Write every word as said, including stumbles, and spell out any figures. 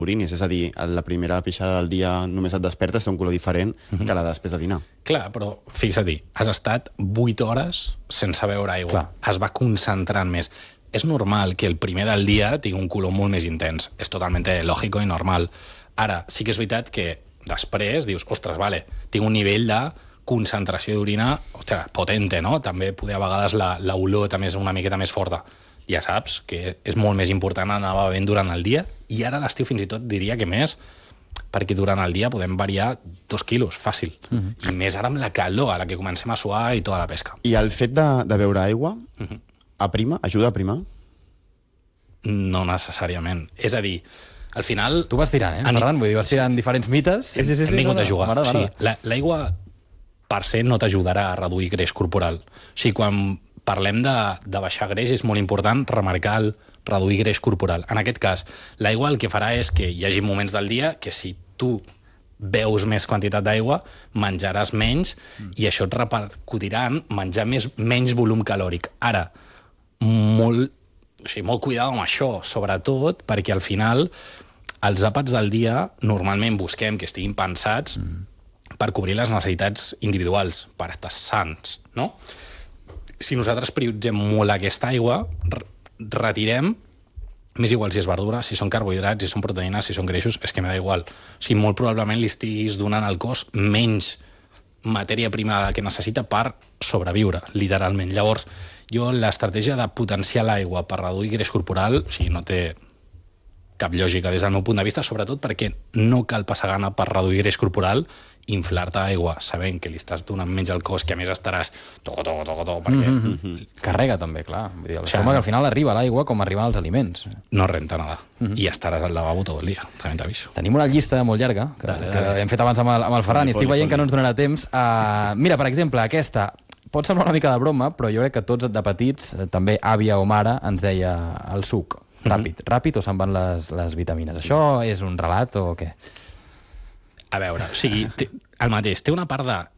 orinis, és a dir, la primera pixada del dia només et despertes, té un color diferent mm-hmm. que la després de dinar. Clar, però fixa-t'hi, has estat vuit hores sense beure aigua. Clar. Es va concentrant més. És normal que el primer del dia tingui un color molt més intens. És totalment lògic i normal. Ara, sí que és veritat que després dius, ostres, vale, tinc un nivell de concentració d'orina, ostres, potente, no? També poder a vegades la, la olor també és una miqueta més forta. Ja saps que és molt més important anar bevent durant el dia, i ara a l'estiu fins i tot diria que més, perquè durant el dia podem variar dos quilos, fàcil. Mm-hmm. I més ara amb la calor, a la que comencem a suar i tota la pesca. I el fet de, de beure aigua, mm-hmm. aprima, ajuda a aprimar? No necessàriament. És a dir, al final... Tu vas tirant, eh, Ani... Ferran? Vull dir, vas tirant diferents mites. Sí, sí, sí, hem vingut no, no, a jugar. M'agrada, m'agrada. Sí, l'aigua, per se, no t'ajudarà a reduir greix corporal. O sigui, quan parlem de, de baixar greix, és molt important remarcar el reduir greix corporal. En aquest cas, l'aigua el que farà és que hi hagi moments del dia que si tu beus més quantitat d'aigua, menjaràs menys mm. i això et repercutirà en menjar més, menys volum calòric. Ara, molt, o sigui, molt cuidado amb això, sobretot perquè al final els àpats del dia normalment busquem que estiguin pensats mm. per cobrir les necessitats individuals, per estar sants, no? Si nosaltres prioritzem molt aquesta aigua, retirem, m'és igual si és verdura, si són carbohidrats, si són proteïnes, si són greixos, és que m'da igual. O sigui, molt probablement li estiguis donant al cos menys matèria prima que necessita per sobreviure, literalment. Llavors, jo l'estratègia de potenciar l'aigua per reduir greix corporal, o sigui, no té cap lògica des del meu punt de vista, sobretot perquè no cal passar gana per reduir greix corporal, inflar-te aigua sabent que li estàs donant menys al cos, que a més estaràs toco, toco, toco, toco, perquè... Mm-hmm. Carrega també, clar. Vull dir, l'estómac al final arriba a l'aigua com arriben els aliments. No renta nada. Mm-hmm. I estaràs al lavabo tot el dia, també t'aviso. Tenim una llista molt llarga, que, dale, dale. que hem fet abans amb el, amb el Ferran, i estic veient que no ens donarà temps. Uh, mira, per exemple, aquesta... Pot semblar una mica de broma, però jo crec que tots de petits, també àvia o mare, ens deia el suc. Ràpid. Mm-hmm. Ràpid o se'n van les, les vitamines. Això és un relat o què? A veure, o sigui, té, el mateix, té una part de